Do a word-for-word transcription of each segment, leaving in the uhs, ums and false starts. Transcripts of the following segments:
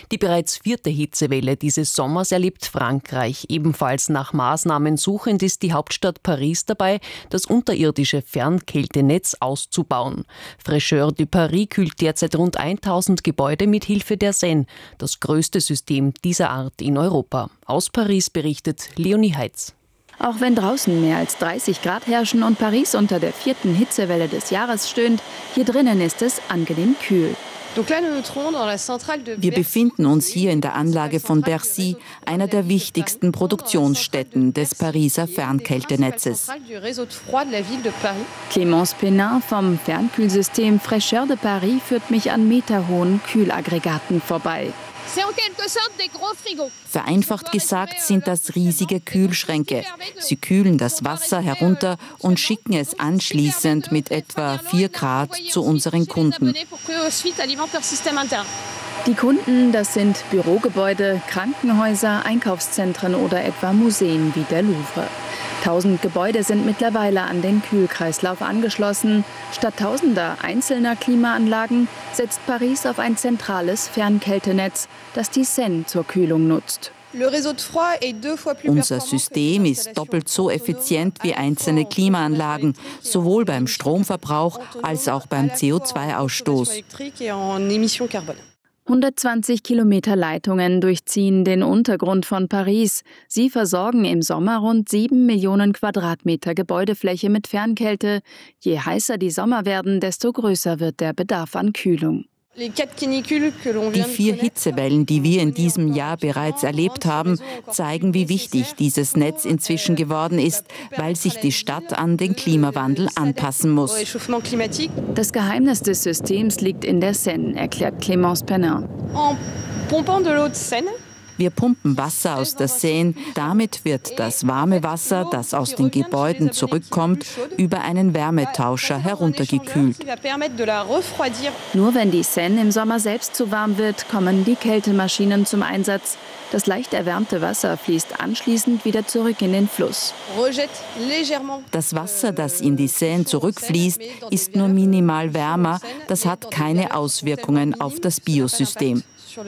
Die bereits vierte Hitzewelle dieses Sommers erlebt Frankreich. Ebenfalls nach Maßnahmen suchend ist die Hauptstadt Paris dabei, das unterirdische Fernkältenetz auszubauen. Fraîcheur de Paris kühlt derzeit rund tausend Gebäude mit Hilfe der Seine, das größte System dieser Art in Europa. Aus Paris berichtet Leonie Heitz. Auch wenn draußen mehr als dreißig Grad herrschen und Paris unter der vierten Hitzewelle des Jahres stöhnt, hier drinnen ist es angenehm kühl. Wir befinden uns hier in der Anlage von Bercy, einer der wichtigsten Produktionsstätten des Pariser Fernkältenetzes. Clémence Pénin vom Fernkühlsystem Fraîcheur de Paris führt mich an meterhohen Kühlaggregaten vorbei. Vereinfacht gesagt sind das riesige Kühlschränke. Sie kühlen das Wasser herunter und schicken es anschließend mit etwa vier Grad zu unseren Kunden. Die Kunden, das sind Bürogebäude, Krankenhäuser, Einkaufszentren oder etwa Museen wie der Louvre. Tausend Gebäude sind mittlerweile an den Kühlkreislauf angeschlossen. Statt tausender einzelner Klimaanlagen setzt Paris auf ein zentrales Fernkältenetz, das die Seine zur Kühlung nutzt. Unser System ist doppelt so effizient wie einzelne Klimaanlagen, sowohl beim Stromverbrauch als auch beim C O zwei Ausstoß. hundertzwanzig Kilometer Leitungen durchziehen den Untergrund von Paris. Sie versorgen im Sommer rund sieben Millionen Quadratmeter Gebäudefläche mit Fernkälte. Je heißer die Sommer werden, desto größer wird der Bedarf an Kühlung. Die vier Hitzewellen, die wir in diesem Jahr bereits erlebt haben, zeigen, wie wichtig dieses Netz inzwischen geworden ist, weil sich die Stadt an den Klimawandel anpassen muss. Das Geheimnis des Systems liegt in der Seine, erklärt Clémence Pénin. Wir pumpen Wasser aus der Seine. Damit wird das warme Wasser, das aus den Gebäuden zurückkommt, über einen Wärmetauscher heruntergekühlt. Nur wenn die Seine im Sommer selbst zu warm wird, kommen die Kältemaschinen zum Einsatz. Das leicht erwärmte Wasser fließt anschließend wieder zurück in den Fluss. Das Wasser, das in die Seine zurückfließt, ist nur minimal wärmer. Das hat keine Auswirkungen auf das Biosystem.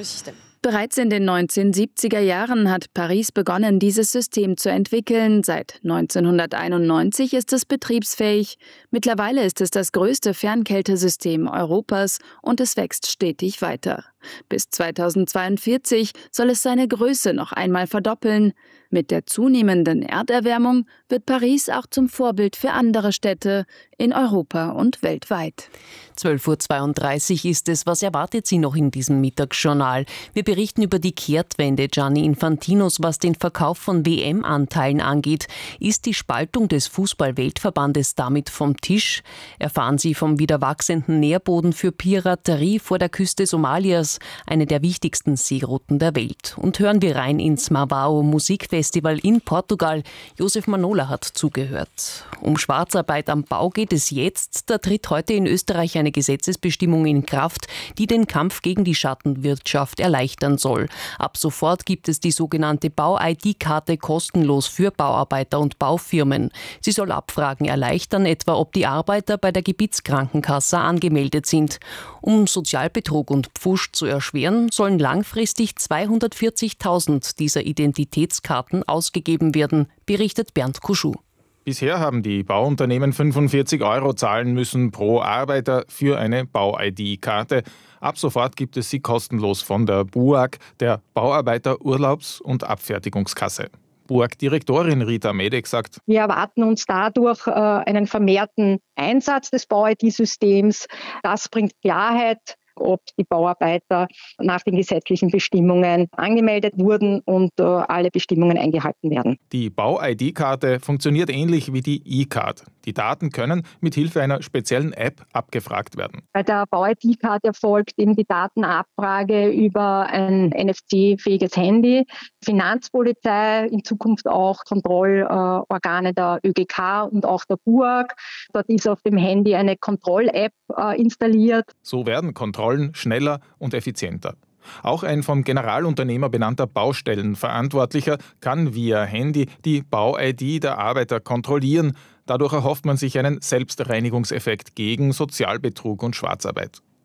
Bereits in den neunzehnhundertsiebziger Jahren hat Paris begonnen, dieses System zu entwickeln. Seit neunzehnhunderteinundneunzig ist es betriebsfähig. Mittlerweile ist es das größte Fernkältesystem Europas und es wächst stetig weiter. Bis zweitausendzweiundvierzig soll es seine Größe noch einmal verdoppeln. Mit der zunehmenden Erderwärmung wird Paris auch zum Vorbild für andere Städte in Europa und weltweit. zwölf Uhr zweiunddreißig ist es. Was erwartet Sie noch in diesem Mittagsjournal? Wir berichten über die Kehrtwende Gianni Infantinos, was den Verkauf von W M-Anteilen angeht. Ist die Spaltung des Fußball-Weltverbandes damit vom Tisch? Erfahren Sie vom wieder wachsenden Nährboden für Piraterie vor der Küste Somalias, eine der wichtigsten Seerouten der Welt. Und hören wir rein ins Mavao Musikfestival in Portugal. Josef Manola hat zugehört. Um Schwarzarbeit am Bau geht es jetzt. Da tritt heute in Österreich eine Gesetzesbestimmung in Kraft, die den Kampf gegen die Schattenwirtschaft erleichtern soll. Ab sofort gibt es die sogenannte Bau-I D-Karte kostenlos für Bauarbeiter und Baufirmen. Sie soll Abfragen erleichtern, etwa ob die Arbeiter bei der Gebietskrankenkasse angemeldet sind. Um Sozialbetrug und Pfusch zu erschweren, sollen langfristig zweihundertvierzigtausend dieser Identitätskarten ausgegeben werden, berichtet Bernd Kuschuh. Bisher haben die Bauunternehmen fünfundvierzig Euro zahlen müssen pro Arbeiter für eine Bau-I D-Karte. Ab sofort gibt es sie kostenlos von der B U A G, der Bauarbeiter-Urlaubs- und Abfertigungskasse. B U A G-Direktorin Rita Medek sagt: Wir erwarten uns dadurch äh, einen vermehrten Einsatz des Bau-I D-Systems. Das bringt Klarheit, ob die Bauarbeiter nach den gesetzlichen Bestimmungen angemeldet wurden und äh, alle Bestimmungen eingehalten werden. Die Bau-I D-Karte funktioniert ähnlich wie die E-Card. Die Daten können mit Hilfe einer speziellen App abgefragt werden. Bei der Bau-I D-Card erfolgt eben die Datenabfrage über ein N F C-fähiges Handy. Finanzpolizei, in Zukunft auch Kontrollorgane der Ö G K und auch der B U A G. Dort ist auf dem Handy eine Kontroll-App äh, installiert. So werden Kontrollen schneller und effizienter. Auch ein vom Generalunternehmer benannter Baustellenverantwortlicher kann via Handy die Bau-I D der Arbeiter kontrollieren. Dadurch erhofft man sich einen Selbstreinigungseffekt gegen Sozialbetrug und Schwarzarbeit.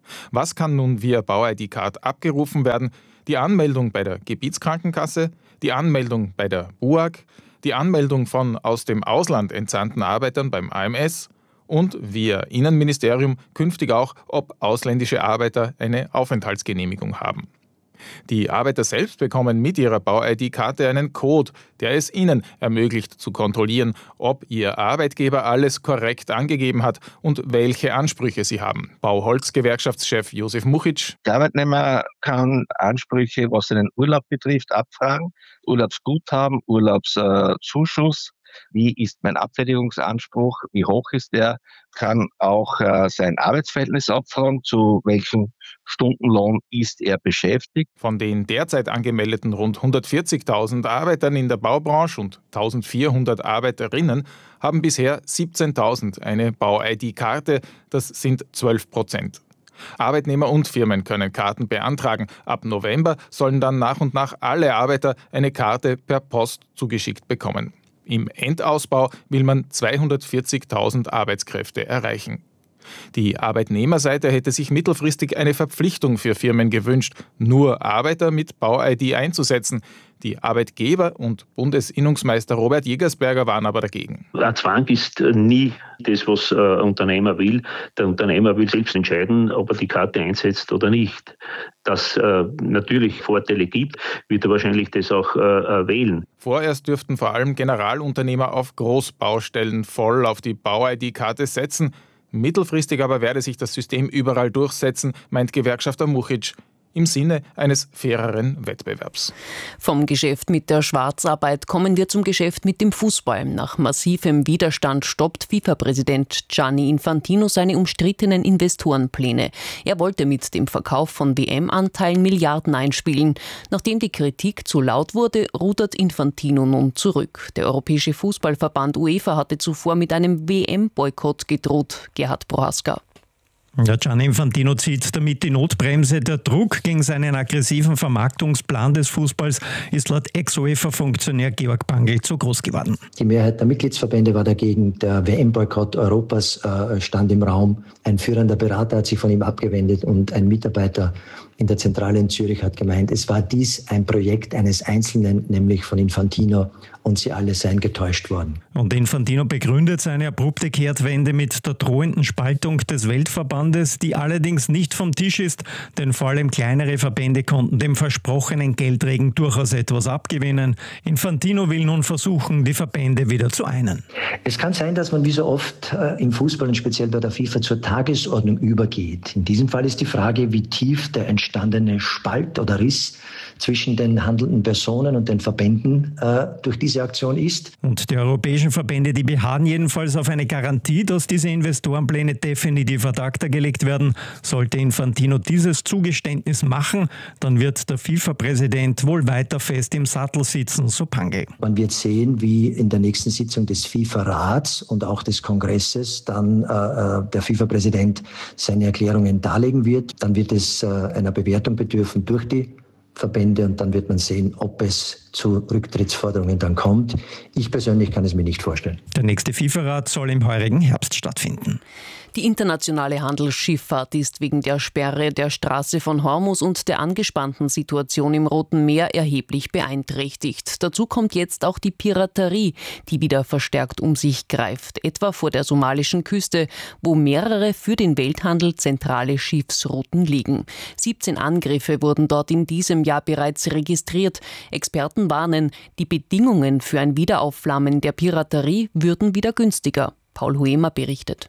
Was kann nun via Bau-I D-Card abgerufen werden? Die Anmeldung bei der Gebietskrankenkasse, die Anmeldung bei der B U A G, die Anmeldung von aus dem Ausland entsandten Arbeitern beim A M S und via Innenministerium künftig auch, ob ausländische Arbeiter eine Aufenthaltsgenehmigung haben. Die Arbeiter selbst bekommen mit ihrer Bau-I D-Karte einen Code, der es ihnen ermöglicht zu kontrollieren, ob ihr Arbeitgeber alles korrekt angegeben hat und welche Ansprüche sie haben. Bauholz-Gewerkschaftschef Josef Muchic. Der Arbeitnehmer kann Ansprüche, was den Urlaub betrifft, abfragen. Urlaubsguthaben, Urlaubszuschuss. Wie ist mein Abfertigungsanspruch? Wie hoch ist der? Kann auch äh, sein Arbeitsverhältnis abfragen, zu welchem Stundenlohn ist er beschäftigt. Von den derzeit angemeldeten rund hundertvierzigtausend Arbeitern in der Baubranche und eintausendvierhundert Arbeiterinnen haben bisher siebzehntausend eine Bau-I D-Karte, das sind zwölf Prozent. Arbeitnehmer und Firmen können Karten beantragen. Ab November sollen dann nach und nach alle Arbeiter eine Karte per Post zugeschickt bekommen. Im Endausbau will man zweihundertvierzigtausend Arbeitskräfte erreichen. Die Arbeitnehmerseite hätte sich mittelfristig eine Verpflichtung für Firmen gewünscht, nur Arbeiter mit Bau-I D einzusetzen. Die Arbeitgeber und Bundesinnungsmeister Robert Jägersberger waren aber dagegen. Ein Zwang ist nie das, was ein Unternehmer will. Der Unternehmer will selbst entscheiden, ob er die Karte einsetzt oder nicht. Dass äh, natürlich Vorteile gibt, wird er wahrscheinlich das auch äh, wählen. Vorerst dürften vor allem Generalunternehmer auf Großbaustellen voll auf die Bau-I D-Karte setzen. Mittelfristig aber werde sich das System überall durchsetzen, meint Gewerkschafter Muchic, im Sinne eines faireren Wettbewerbs. Vom Geschäft mit der Schwarzarbeit kommen wir zum Geschäft mit dem Fußball. Nach massivem Widerstand stoppt FIFA-Präsident Gianni Infantino seine umstrittenen Investorenpläne. Er wollte mit dem Verkauf von W M-Anteilen Milliarden einspielen. Nachdem die Kritik zu laut wurde, rudert Infantino nun zurück. Der Europäische Fußballverband UEFA hatte zuvor mit einem W M-Boykott gedroht. Gerhard Prohaska. Der Gianni Infantino zieht damit die Notbremse. Der Druck gegen seinen aggressiven Vermarktungsplan des Fußballs ist laut Ex-UEFA-Funktionär Georg Bangl zu groß geworden. Die Mehrheit der Mitgliedsverbände war dagegen. Der W M-Boykott Europas äh, stand im Raum. Ein führender Berater hat sich von ihm abgewendet und ein Mitarbeiter in der Zentrale in Zürich hat gemeint, es war dies ein Projekt eines Einzelnen, nämlich von Infantino, und sie alle seien getäuscht worden. Und Infantino begründet seine abrupte Kehrtwende mit der drohenden Spaltung des Weltverbandes, die allerdings nicht vom Tisch ist, denn vor allem kleinere Verbände konnten dem versprochenen Geldregen durchaus etwas abgewinnen. Infantino will nun versuchen, die Verbände wieder zu einen. Es kann sein, dass man wie so oft äh, im Fußball und speziell bei der FIFA zur Tagesordnung übergeht. In diesem Fall ist die Frage, wie tief der entstandene Spalt oder Riss zwischen den handelnden Personen und den Verbänden äh, durch diese Aktion ist. Und die europäischen Verbände, die beharren jedenfalls auf eine Garantie, dass diese Investorenpläne definitiv ad acta gelegt werden. Sollte Infantino dieses Zugeständnis machen, dann wird der FIFA-Präsident wohl weiter fest im Sattel sitzen, so Bangl. Man wird sehen, wie in der nächsten Sitzung des FIFA-Rats und auch des Kongresses dann äh, der FIFA-Präsident seine Erklärungen darlegen wird. Dann wird es äh, einer Bewertung bedürfen durch die Verbände und dann wird man sehen, ob es zu Rücktrittsforderungen dann kommt. Ich persönlich kann es mir nicht vorstellen. Der nächste FIFA-Rat soll im heurigen Herbst stattfinden. Die internationale Handelsschifffahrt ist wegen der Sperre der Straße von Hormuz und der angespannten Situation im Roten Meer erheblich beeinträchtigt. Dazu kommt jetzt auch die Piraterie, die wieder verstärkt um sich greift, etwa vor der somalischen Küste, wo mehrere für den Welthandel zentrale Schiffsrouten liegen. siebzehn Angriffe wurden dort in diesem Jahr bereits registriert. Experten warnen, die Bedingungen für ein Wiederaufflammen der Piraterie würden wieder günstiger. Paul Huemer berichtet.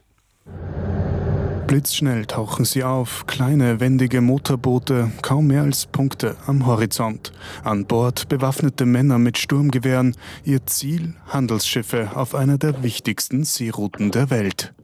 Blitzschnell tauchen sie auf, kleine, wendige Motorboote, kaum mehr als Punkte am Horizont. An Bord bewaffnete Männer mit Sturmgewehren, ihr Ziel Handelsschiffe auf einer der wichtigsten Seerouten der Welt.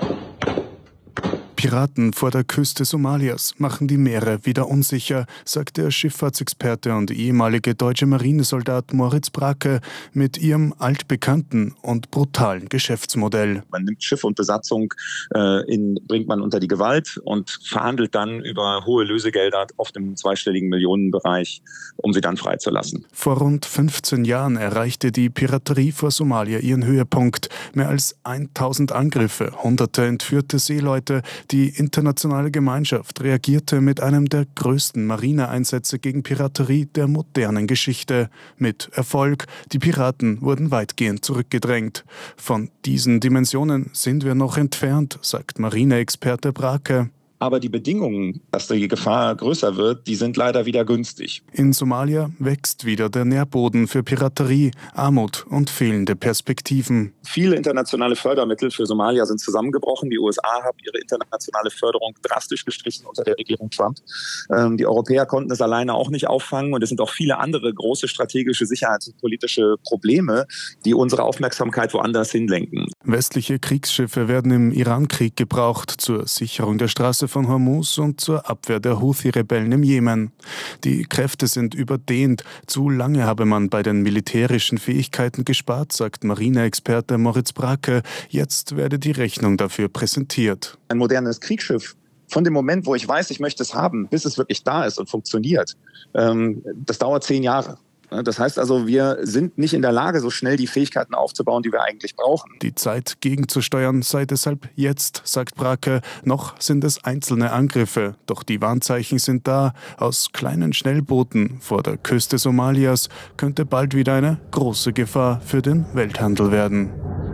Piraten vor der Küste Somalias machen die Meere wieder unsicher, sagt der Schifffahrtsexperte und ehemalige deutsche Marinesoldat Moritz Bracke mit ihrem altbekannten und brutalen Geschäftsmodell. Man nimmt Schiff und Besatzung, äh, in, bringt man unter die Gewalt und verhandelt dann über hohe Lösegelder, oft im zweistelligen Millionenbereich, um sie dann freizulassen. Vor rund fünfzehn Jahren erreichte die Piraterie vor Somalia ihren Höhepunkt. Mehr als tausend Angriffe, hunderte entführte Seeleute, Die internationale Gemeinschaft reagierte mit einem der größten Marineeinsätze gegen Piraterie der modernen Geschichte. Mit Erfolg. Die Piraten wurden weitgehend zurückgedrängt. Von diesen Dimensionen sind wir noch entfernt, sagt Marineexperte Brake. Aber die Bedingungen, dass die Gefahr größer wird, die sind leider wieder günstig. In Somalia wächst wieder der Nährboden für Piraterie, Armut und fehlende Perspektiven. Viele internationale Fördermittel für Somalia sind zusammengebrochen. Die U S A haben ihre internationale Förderung drastisch gestrichen unter der Regierung Trump. Ähm, die Europäer konnten es alleine auch nicht auffangen. Und es sind auch viele andere große strategische sicherheitspolitische Probleme, die unsere Aufmerksamkeit woanders hinlenken. Westliche Kriegsschiffe werden im Iran-Krieg gebraucht zur Sicherung der Straße von Hormuz und zur Abwehr der Houthi-Rebellen im Jemen. Die Kräfte sind überdehnt. Zu lange habe man bei den militärischen Fähigkeiten gespart, sagt Marineexperte Moritz Brake. Jetzt werde die Rechnung dafür präsentiert. Ein modernes Kriegsschiff, von dem Moment, wo ich weiß, ich möchte es haben, bis es wirklich da ist und funktioniert, das dauert zehn Jahre. Das heißt also, wir sind nicht in der Lage, so schnell die Fähigkeiten aufzubauen, die wir eigentlich brauchen. Die Zeit gegenzusteuern sei deshalb jetzt, sagt Brake. Noch sind es einzelne Angriffe, doch die Warnzeichen sind da. Aus kleinen Schnellbooten vor der Küste Somalias könnte bald wieder eine große Gefahr für den Welthandel werden.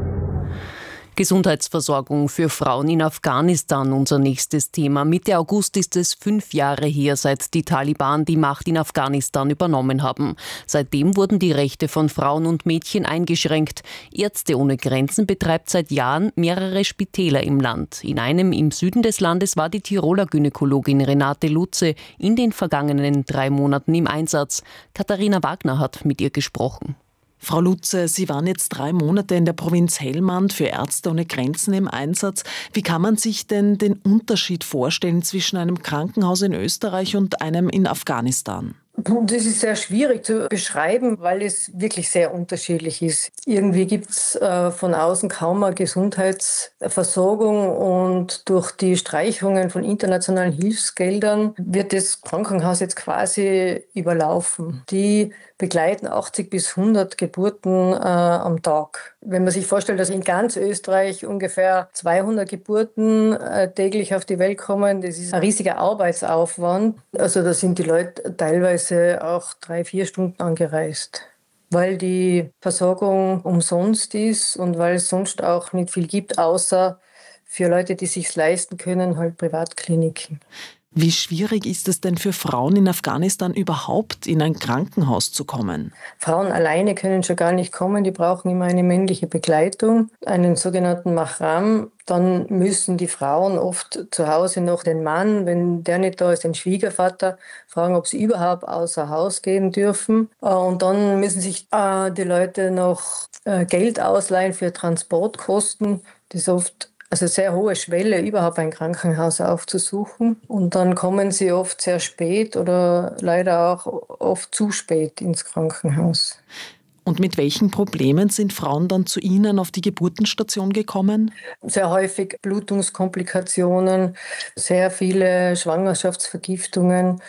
Gesundheitsversorgung für Frauen in Afghanistan, unser nächstes Thema. Mitte August ist es fünf Jahre her, seit die Taliban die Macht in Afghanistan übernommen haben. Seitdem wurden die Rechte von Frauen und Mädchen eingeschränkt. Ärzte ohne Grenzen betreibt seit Jahren mehrere Spitäler im Land. In einem im Süden des Landes war die Tiroler Gynäkologin Renate Lutze in den vergangenen drei Monaten im Einsatz. Katharina Wagner hat mit ihr gesprochen. Frau Lutze, Sie waren jetzt drei Monate in der Provinz Helmand für Ärzte ohne Grenzen im Einsatz. Wie kann man sich denn den Unterschied vorstellen zwischen einem Krankenhaus in Österreich und einem in Afghanistan? Das ist sehr schwierig zu beschreiben, weil es wirklich sehr unterschiedlich ist. Irgendwie gibt es äh, von außen kaum eine Gesundheitsversorgung und durch die Streichungen von internationalen Hilfsgeldern wird das Krankenhaus jetzt quasi überlaufen. Die begleiten achtzig bis hundert Geburten äh, am Tag. Wenn man sich vorstellt, dass in ganz Österreich ungefähr zweihundert Geburten äh, täglich auf die Welt kommen, das ist ein riesiger Arbeitsaufwand. Also da sind die Leute teilweise auch drei, vier Stunden angereist, weil die Versorgung umsonst ist und weil es sonst auch nicht viel gibt, außer für Leute, die es sich leisten können, halt Privatkliniken. Wie schwierig ist es denn für Frauen in Afghanistan überhaupt in ein Krankenhaus zu kommen? Frauen alleine können schon gar nicht kommen, die brauchen immer eine männliche Begleitung, einen sogenannten Mahram. Dann müssen die Frauen oft zu Hause noch den Mann, wenn der nicht da ist, den Schwiegervater, fragen, ob sie überhaupt außer Haus gehen dürfen. Und dann müssen sich die Leute noch Geld ausleihen für Transportkosten. Das ist oft Also sehr hohe Schwelle, überhaupt ein Krankenhaus aufzusuchen. Und dann kommen sie oft sehr spät oder leider auch oft zu spät ins Krankenhaus. Und mit welchen Problemen sind Frauen dann zu Ihnen auf die Geburtenstation gekommen? Sehr häufig Blutungskomplikationen, sehr viele Schwangerschaftsvergiftungen,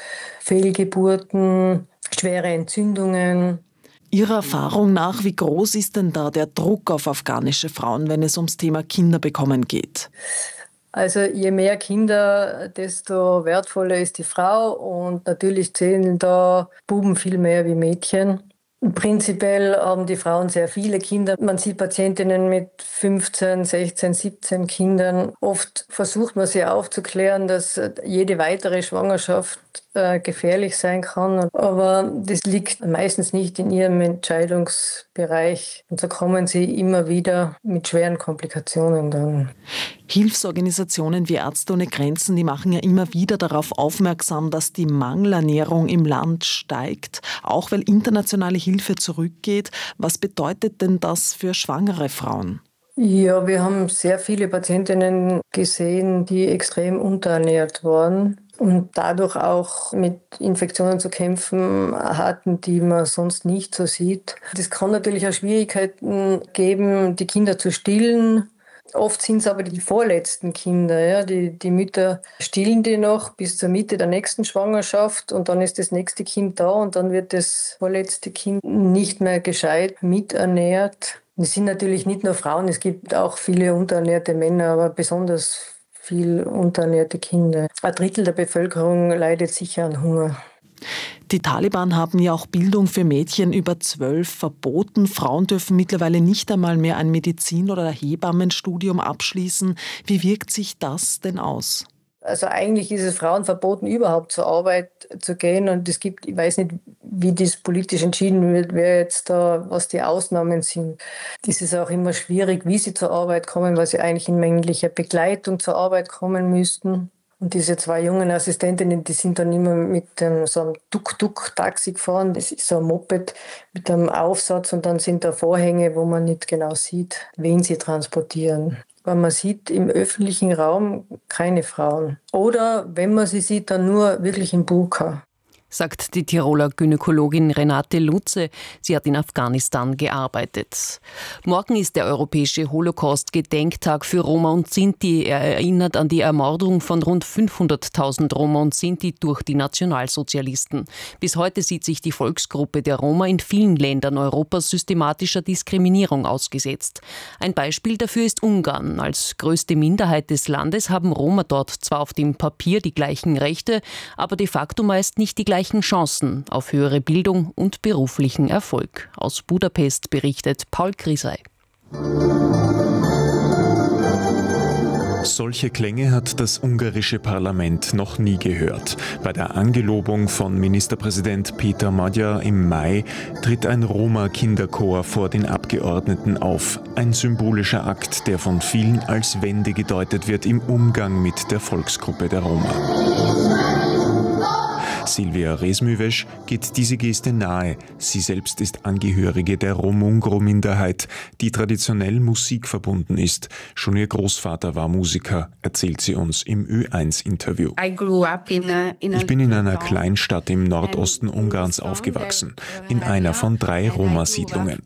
Fehlgeburten, schwere Entzündungen. Ihrer Erfahrung nach, wie groß ist denn da der Druck auf afghanische Frauen, wenn es ums Thema Kinderbekommen geht? Also je mehr Kinder, desto wertvoller ist die Frau und natürlich zählen da Buben viel mehr wie Mädchen. Prinzipiell haben die Frauen sehr viele Kinder. Man sieht Patientinnen mit fünfzehn, sechzehn, siebzehn Kindern. Oft versucht man sie aufzuklären, dass jede weitere Schwangerschaft äh, gefährlich sein kann. Aber das liegt meistens nicht in ihrem Entscheidungsbereich. Und so kommen sie immer wieder mit schweren Komplikationen dann. Hilfsorganisationen wie Ärzte ohne Grenzen, die machen ja immer wieder darauf aufmerksam, dass die Mangelernährung im Land steigt, auch weil internationale Hilfe zurückgeht. Was bedeutet denn das für schwangere Frauen? Ja, wir haben sehr viele Patientinnen gesehen, die extrem unterernährt waren und dadurch auch mit Infektionen zu kämpfen hatten, die man sonst nicht so sieht. Das kann natürlich auch Schwierigkeiten geben, die Kinder zu stillen. Oft sind es aber die vorletzten Kinder. Ja. Die, die Mütter stillen die noch bis zur Mitte der nächsten Schwangerschaft und dann ist das nächste Kind da und dann wird das vorletzte Kind nicht mehr gescheit miternährt. Es sind natürlich nicht nur Frauen, es gibt auch viele unterernährte Männer, aber besonders viel unterernährte Kinder. Ein Drittel der Bevölkerung leidet sicher an Hunger. Die Taliban haben ja auch Bildung für Mädchen über zwölf verboten. Frauen dürfen mittlerweile nicht einmal mehr ein Medizin- oder Hebammenstudium abschließen. Wie wirkt sich das denn aus? Also eigentlich ist es Frauen verboten, überhaupt zur Arbeit zu gehen. Und es gibt, ich weiß nicht, wie das politisch entschieden wird, wer jetzt da, was die Ausnahmen sind. Das ist auch immer schwierig, wie sie zur Arbeit kommen, weil sie eigentlich in männlicher Begleitung zur Arbeit kommen müssten. Und diese zwei jungen Assistentinnen, die sind dann immer mit dem, so einem Tuk-Tuk-Taxi gefahren. Das ist so ein Moped mit einem Aufsatz und dann sind da Vorhänge, wo man nicht genau sieht, wen sie transportieren. Weil man sieht im öffentlichen Raum keine Frauen. Oder wenn man sie sieht, dann nur wirklich im Burka. Sagt die Tiroler Gynäkologin Renate Lutze. Sie hat in Afghanistan gearbeitet. Morgen ist der europäische Holocaust-Gedenktag für Roma und Sinti. Er erinnert an die Ermordung von rund fünfhunderttausend Roma und Sinti durch die Nationalsozialisten. Bis heute sieht sich die Volksgruppe der Roma in vielen Ländern Europas systematischer Diskriminierung ausgesetzt. Ein Beispiel dafür ist Ungarn. Als größte Minderheit des Landes haben Roma dort zwar auf dem Papier die gleichen Rechte, aber de facto meist nicht die gleichen Chancen auf höhere Bildung und beruflichen Erfolg. Aus Budapest berichtet Paul Grisey. Solche Klänge hat das ungarische Parlament noch nie gehört. Bei der Angelobung von Ministerpräsident Péter Magyar im Mai tritt ein Roma-Kinderchor vor den Abgeordneten auf. Ein symbolischer Akt, der von vielen als Wende gedeutet wird im Umgang mit der Volksgruppe der Roma. Silvia Rezműves geht diese Geste nahe. Sie selbst ist Angehörige der Romungro-Minderheit, die traditionell musikverbunden ist. Schon ihr Großvater war Musiker, erzählt sie uns im Ö eins Interview. Ich bin in einer Kleinstadt im Nordosten Ungarns aufgewachsen, in einer von drei Roma-Siedlungen.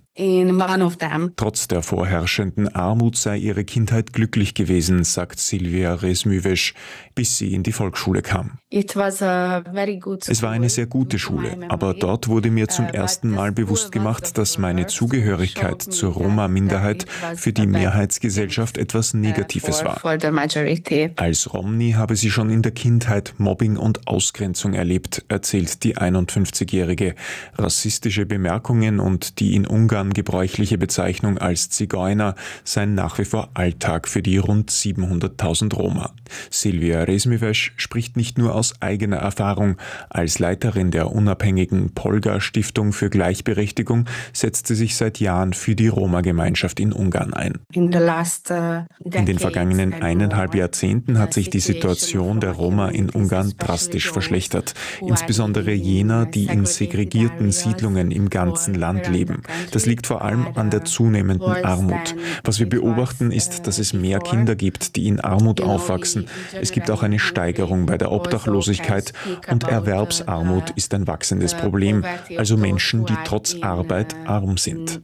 Trotz der vorherrschenden Armut sei ihre Kindheit glücklich gewesen, sagt Silvia Rezműves, bis sie in die Volksschule kam. Es war eine sehr gute Schule, aber dort wurde mir zum ersten Mal bewusst gemacht, dass meine Zugehörigkeit zur Roma-Minderheit für die Mehrheitsgesellschaft etwas Negatives war. Als Romni habe sie schon in der Kindheit Mobbing und Ausgrenzung erlebt, erzählt die einundfünfzigjährige. Rassistische Bemerkungen und die in Ungarn gebräuchliche Bezeichnung als Zigeuner seien nach wie vor Alltag für die rund siebenhunderttausend Roma. Silvia Rezműves spricht nicht nur aus eigener Erfahrung. Als Leiterin der unabhängigen Polgar-Stiftung für Gleichberechtigung setzt sie sich seit Jahren für die Roma-Gemeinschaft in Ungarn ein. In den vergangenen eineinhalb Jahrzehnten hat sich die Situation der Roma in Ungarn drastisch verschlechtert. Insbesondere jener, die in segregierten Siedlungen im ganzen Land leben. Das liegt vor allem an der zunehmenden Armut. Was wir beobachten, ist, dass es mehr Kinder gibt, die in Armut aufwachsen. Es gibt auch eine Steigerung bei der Obdachlosigkeit und Erwerbsarmut ist ein wachsendes Problem, also Menschen, die trotz Arbeit arm sind.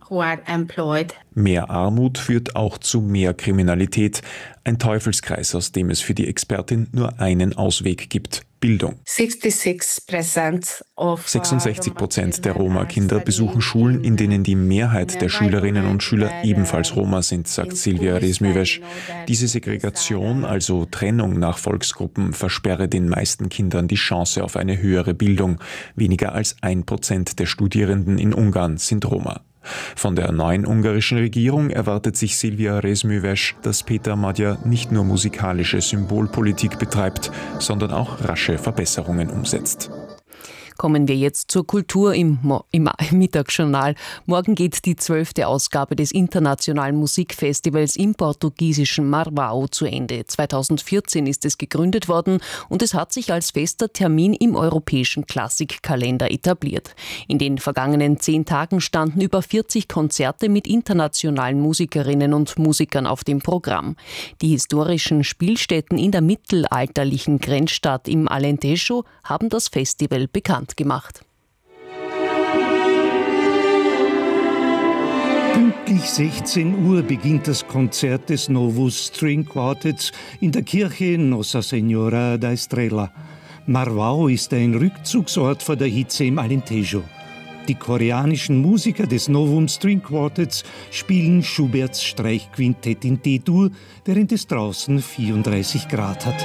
Mehr Armut führt auch zu mehr Kriminalität, ein Teufelskreis, aus dem es für die Expertin nur einen Ausweg gibt: Bildung. sechsundsechzig Prozent der Roma-Kinder besuchen Schulen, in denen die Mehrheit der Schülerinnen und Schüler ebenfalls Roma sind, sagt Silvia Rezműves. Diese Segregation, also Trennung nach Volksgruppen, versperre den meisten Kindern die Chance auf eine höhere Bildung. Weniger als ein Prozent der Studierenden in Ungarn sind Roma. Von der neuen ungarischen Regierung erwartet sich Silvia Rezműves, dass Péter Magyar nicht nur musikalische Symbolpolitik betreibt, sondern auch rasche Verbesserungen umsetzt. Kommen wir jetzt zur Kultur im, Mo- im Mittagsjournal. Morgen geht die zwölfte Ausgabe des internationalen Musikfestivals im portugiesischen Marvao zu Ende. zweitausendvierzehn ist es gegründet worden und es hat sich als fester Termin im europäischen Klassikkalender etabliert. In den vergangenen zehn Tagen standen über vierzig Konzerte mit internationalen Musikerinnen und Musikern auf dem Programm. Die historischen Spielstätten in der mittelalterlichen Grenzstadt im Alentejo haben das Festival bekannt gemacht. Pünktlich sechzehn Uhr beginnt das Konzert des Novus String Quartets in der Kirche Nossa Senhora da Estrela. Marvao ist ein Rückzugsort vor der Hitze im Alentejo. Die koreanischen Musiker des Novum String Quartets spielen Schuberts Streichquintett in D-Dur, während es draußen vierunddreißig Grad hat.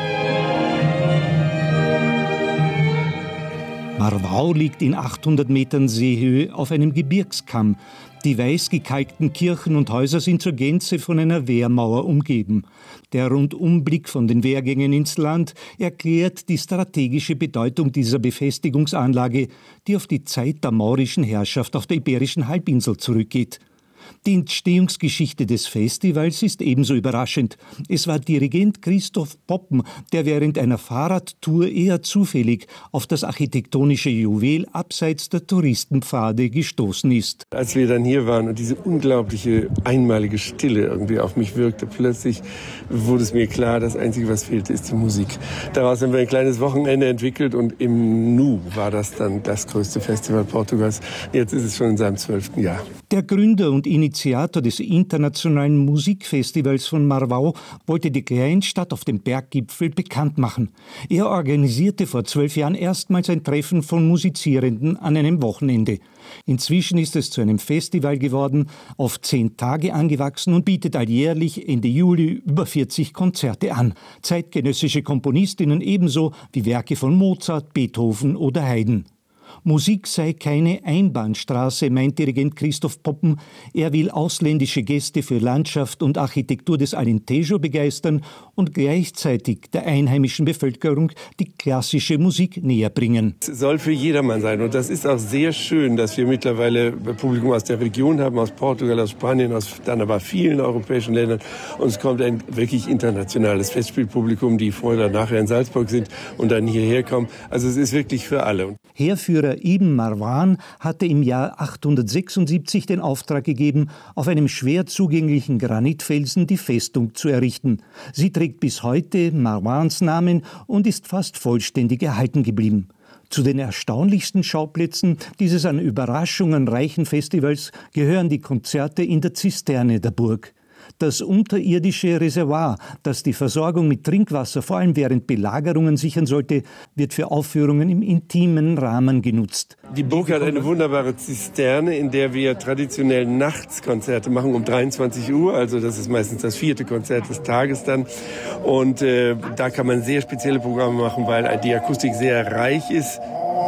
Marwau liegt in achthundert Metern Seehöhe auf einem Gebirgskamm. Die weiß gekalkten Kirchen und Häuser sind zur Gänze von einer Wehrmauer umgeben. Der Rundumblick von den Wehrgängen ins Land erklärt die strategische Bedeutung dieser Befestigungsanlage, die auf die Zeit der maurischen Herrschaft auf der Iberischen Halbinsel zurückgeht. Die Entstehungsgeschichte des Festivals ist ebenso überraschend. Es war Dirigent Christoph Poppen, der während einer Fahrradtour eher zufällig auf das architektonische Juwel abseits der Touristenpfade gestoßen ist. Als wir dann hier waren und diese unglaubliche einmalige Stille irgendwie auf mich wirkte, plötzlich wurde es mir klar, das Einzige, was fehlte, ist die Musik. Daraus haben wir ein kleines Wochenende entwickelt und im Nu war das dann das größte Festival Portugals. Jetzt ist es schon in seinem zwölften Jahr. Der Gründer und Initiator des internationalen Musikfestivals von Marwau wollte die Kleinstadt auf dem Berggipfel bekannt machen. Er organisierte vor zwölf Jahren erstmals ein Treffen von Musizierenden an einem Wochenende. Inzwischen ist es zu einem Festival geworden, auf zehn Tage angewachsen und bietet alljährlich Ende Juli über vierzig Konzerte an. Zeitgenössische Komponistinnen ebenso wie Werke von Mozart, Beethoven oder Haydn. Musik sei keine Einbahnstraße, meint Dirigent Christoph Poppen. Er will ausländische Gäste für Landschaft und Architektur des Alentejo begeistern und gleichzeitig der einheimischen Bevölkerung die klassische Musik näher bringen. Es soll für jedermann sein und das ist auch sehr schön, dass wir mittlerweile Publikum aus der Region haben, aus Portugal, aus Spanien, aus dann aber vielen europäischen Ländern. Und es kommt ein wirklich internationales Festspielpublikum, die vorher oder nachher in Salzburg sind und dann hierher kommen. Also es ist wirklich für alle. Heerführer Ibn Marwan hatte im Jahr achthundertsechsundsiebzig den Auftrag gegeben, auf einem schwer zugänglichen Granitfelsen die Festung zu errichten. Sie trägt bis heute Marwans Namen und ist fast vollständig erhalten geblieben. Zu den erstaunlichsten Schauplätzen dieses an Überraschungen reichen Festivals gehören die Konzerte in der Zisterne der Burg. Das unterirdische Reservoir, das die Versorgung mit Trinkwasser vor allem während Belagerungen sichern sollte, wird für Aufführungen im intimen Rahmen genutzt. Die Burg hat eine wunderbare Zisterne, in der wir traditionell nachts Konzerte machen um dreiundzwanzig Uhr. Also das ist meistens das vierte Konzert des Tages dann. Und äh, da kann man sehr spezielle Programme machen, weil die Akustik sehr reich ist.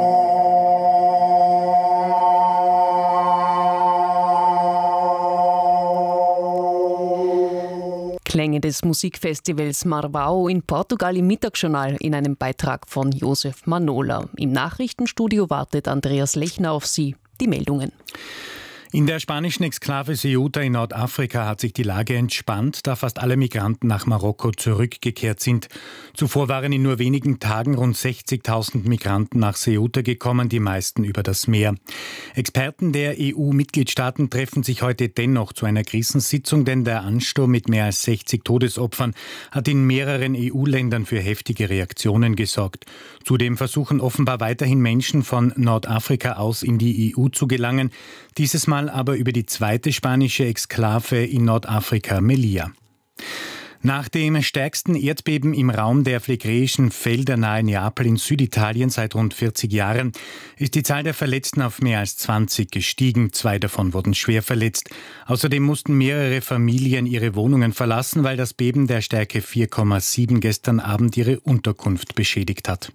Klänge des Musikfestivals Marwau in Portugal im Mittagsjournal in einem Beitrag von Josef Manola. Im Nachrichtenstudio wartet Andreas Lechner auf Sie. Die Meldungen. In der spanischen Exklave Ceuta in Nordafrika hat sich die Lage entspannt, da fast alle Migranten nach Marokko zurückgekehrt sind. Zuvor waren in nur wenigen Tagen rund sechzigtausend Migranten nach Ceuta gekommen, die meisten über das Meer. Experten der E U-Mitgliedstaaten treffen sich heute dennoch zu einer Krisensitzung, denn der Ansturm mit mehr als sechzig Todesopfern hat in mehreren E U-Ländern für heftige Reaktionen gesorgt. Zudem versuchen offenbar weiterhin Menschen von Nordafrika aus in die E U zu gelangen, dieses Mal aber über die zweite spanische Exklave in Nordafrika, Melilla. Nach dem stärksten Erdbeben im Raum der phlegräischen Felder nahe Neapel in Süditalien seit rund vierzig Jahren ist die Zahl der Verletzten auf mehr als zwanzig gestiegen. Zwei davon wurden schwer verletzt. Außerdem mussten mehrere Familien ihre Wohnungen verlassen, weil das Beben der Stärke vier Komma sieben gestern Abend ihre Unterkunft beschädigt hat.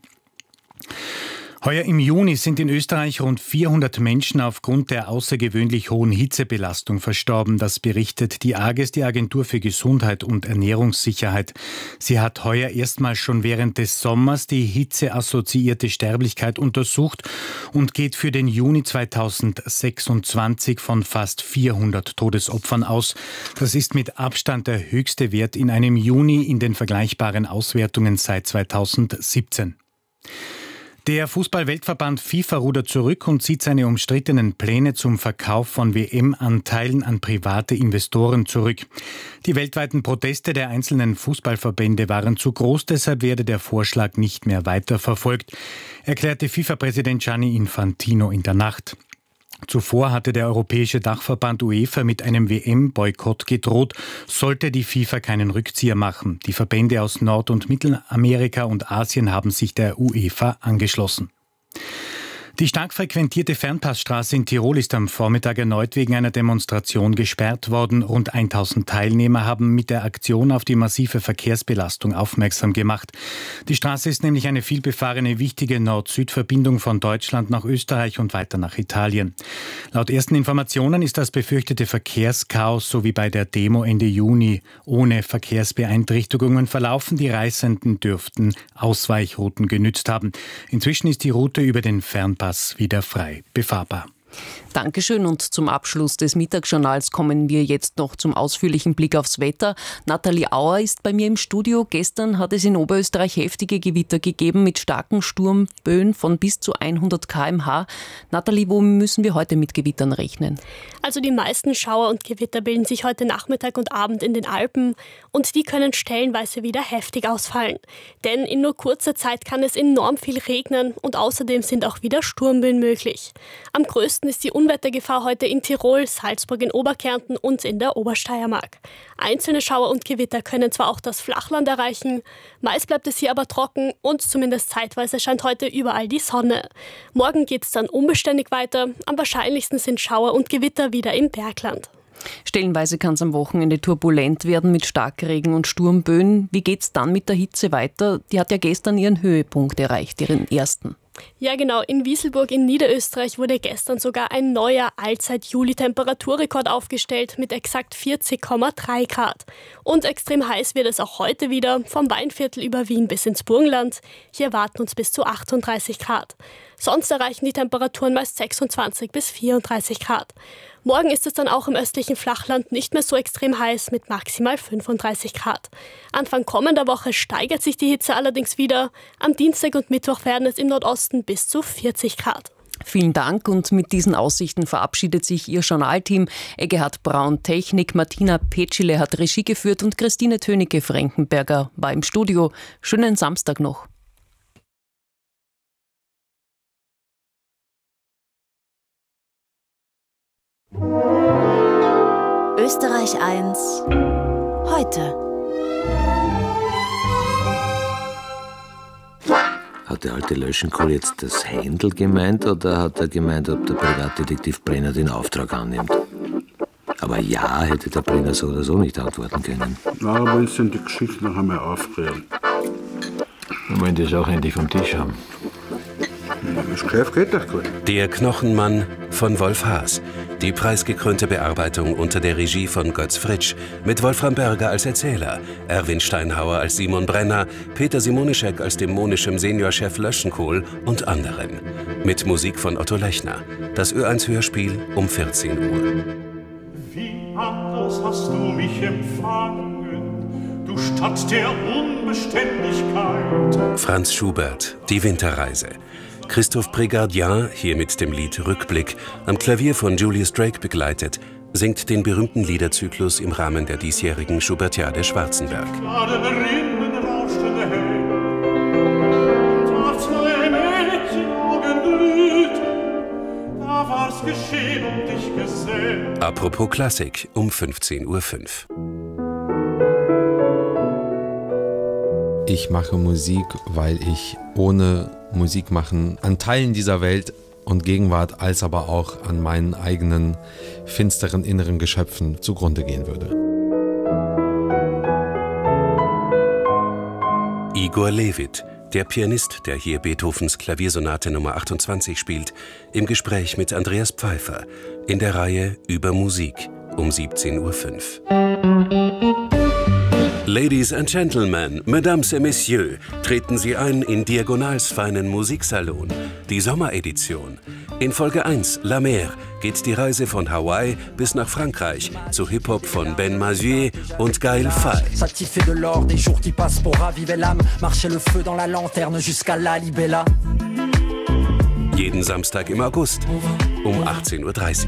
Heuer im Juni sind in Österreich rund vierhundert Menschen aufgrund der außergewöhnlich hohen Hitzebelastung verstorben. Das berichtet die A G E S, die Agentur für Gesundheit und Ernährungssicherheit. Sie hat heuer erstmals schon während des Sommers die hitzeassoziierte Sterblichkeit untersucht und geht für den Juni zweitausendsechsundzwanzig von fast vierhundert Todesopfern aus. Das ist mit Abstand der höchste Wert in einem Juni in den vergleichbaren Auswertungen seit zweitausendsiebzehn. Der Fußball-Weltverband FIFA rudert zurück und zieht seine umstrittenen Pläne zum Verkauf von W M-Anteilen an private Investoren zurück. Die weltweiten Proteste der einzelnen Fußballverbände waren zu groß, deshalb werde der Vorschlag nicht mehr weiterverfolgt, erklärte FIFA-Präsident Gianni Infantino in der Nacht. Zuvor hatte der europäische Dachverband UEFA mit einem W M-Boykott gedroht, sollte die FIFA keinen Rückzieher machen. Die Verbände aus Nord- und Mittelamerika und Asien haben sich der UEFA angeschlossen. Die stark frequentierte Fernpassstraße in Tirol ist am Vormittag erneut wegen einer Demonstration gesperrt worden. Rund tausend Teilnehmer haben mit der Aktion auf die massive Verkehrsbelastung aufmerksam gemacht. Die Straße ist nämlich eine vielbefahrene, wichtige Nord-Süd-Verbindung von Deutschland nach Österreich und weiter nach Italien. Laut ersten Informationen ist das befürchtete Verkehrschaos so wie bei der Demo Ende Juni ohne Verkehrsbeeinträchtigungen verlaufen. Die Reisenden dürften Ausweichrouten genützt haben. Inzwischen ist die Route über den Fernpass wieder frei befahrbar. Dankeschön, und zum Abschluss des Mittagsjournals kommen wir jetzt noch zum ausführlichen Blick aufs Wetter. Nathalie Auer ist bei mir im Studio. Gestern hat es in Oberösterreich heftige Gewitter gegeben mit starken Sturmböen von bis zu hundert Kilometer pro Stunde. Nathalie, wo müssen wir heute mit Gewittern rechnen? Also die meisten Schauer und Gewitter bilden sich heute Nachmittag und Abend in den Alpen und die können stellenweise wieder heftig ausfallen. Denn in nur kurzer Zeit kann es enorm viel regnen und außerdem sind auch wieder Sturmböen möglich. Am größten ist die Unwettergefahr heute in Tirol, Salzburg in Oberkärnten und in der Obersteiermark. Einzelne Schauer und Gewitter können zwar auch das Flachland erreichen, meist bleibt es hier aber trocken und zumindest zeitweise scheint heute überall die Sonne. Morgen geht es dann unbeständig weiter, am wahrscheinlichsten sind Schauer und Gewitter wieder im Bergland. Stellenweise kann es am Wochenende turbulent werden mit Starkregen und Sturmböen. Wie geht es dann mit der Hitze weiter? Die hat ja gestern ihren Höhepunkt erreicht, ihren ersten. Ja genau, in Wieselburg in Niederösterreich wurde gestern sogar ein neuer Allzeit-Juli-Temperaturrekord aufgestellt mit exakt vierzig Komma drei Grad. Und extrem heiß wird es auch heute wieder, vom Weinviertel über Wien bis ins Burgenland. Hier erwarten uns bis zu achtunddreißig Grad. Sonst erreichen die Temperaturen meist sechsundzwanzig bis vierunddreißig Grad. Morgen ist es dann auch im östlichen Flachland nicht mehr so extrem heiß mit maximal fünfunddreißig Grad. Anfang kommender Woche steigert sich die Hitze allerdings wieder. Am Dienstag und Mittwoch werden es im Nordosten bis zu vierzig Grad. Vielen Dank, und mit diesen Aussichten verabschiedet sich Ihr Journalteam. Eggehard Braun Technik, Martina Petschile hat Regie geführt und Christine Tönecke-Frankenberger war im Studio. Schönen Samstag noch. Österreich eins heute. Hat der alte Löschenkohl jetzt das Händel gemeint oder hat er gemeint, ob der Privatdetektiv Brenner den Auftrag annimmt? Aber ja, hätte der Brenner so oder so nicht antworten können. Na, aber wollen Sie die Geschichte noch einmal aufrühren? Wir wollen das auch endlich vom Tisch haben. Das Geschäft geht doch gut. Der Knochenmann von Wolf Haas. Die preisgekrönte Bearbeitung unter der Regie von Götz Fritsch mit Wolfram Berger als Erzähler, Erwin Steinhauer als Simon Brenner, Peter Simonischek als dämonischem Seniorchef Löschenkohl und anderen. Mit Musik von Otto Lechner. Das Ö eins Hörspiel um vierzehn Uhr. Wie anders hast du mich empfangen, du Stadt der Unbeständigkeit. Franz Schubert, Die Winterreise. Christoph Brigadier, hier mit dem Lied Rückblick, am Klavier von Julius Drake begleitet, singt den berühmten Liederzyklus im Rahmen der diesjährigen Schubertiade Schwarzenberg. Apropos Klassik um fünfzehn Uhr fünf. Ich mache Musik, weil ich ohne Musik machen an Teilen dieser Welt und Gegenwart als aber auch an meinen eigenen finsteren inneren Geschöpfen zugrunde gehen würde. Igor Levit, der Pianist, der hier Beethovens Klaviersonate Nummer achtundzwanzig spielt, im Gespräch mit Andreas Pfeiffer in der Reihe Über Musik um siebzehn Uhr fünf. Ladies and Gentlemen, Mesdames et Messieurs, treten Sie ein in Diagonals feinen Musiksalon, die Sommeredition. In Folge eins, La Mer, geht die Reise von Hawaii bis nach Frankreich zu Hip-Hop von Ben Mazué und Gaël Faye. Satisfait de l'or, des jours qui passent pour raviver l'âme, marcher le feu dans la lanterne jusqu'à la Libella. Jeden Samstag im August um achtzehn Uhr dreißig.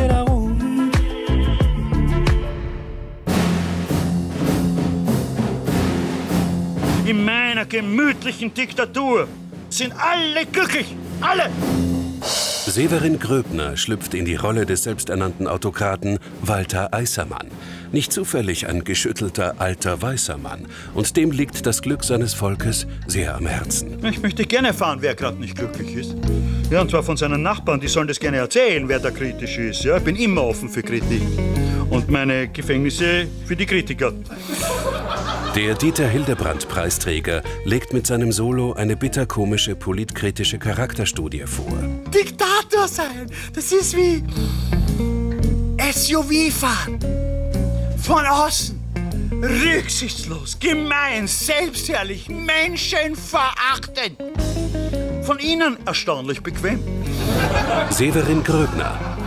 In meiner gemütlichen Diktatur sind alle glücklich, alle! Severin Gröbner schlüpft in die Rolle des selbsternannten Autokraten Walter Eissermann. Nicht zufällig ein geschüttelter, alter, weißer Mann. Und dem liegt das Glück seines Volkes sehr am Herzen. Ich möchte gerne erfahren, wer gerade nicht glücklich ist. Ja, und zwar von seinen Nachbarn, die sollen das gerne erzählen, wer da kritisch ist. Ja, ich bin immer offen für Kritik. Und meine Gefängnisse für die Kritiker. Der Dieter-Hildebrandt-Preisträger legt mit seinem Solo eine bitterkomische politkritische Charakterstudie vor. Diktator sein, das ist wie S U V fahren. Von außen, rücksichtslos, gemein, selbstherrlich, menschenverachtend. Von innen erstaunlich bequem. Severin Gröbner,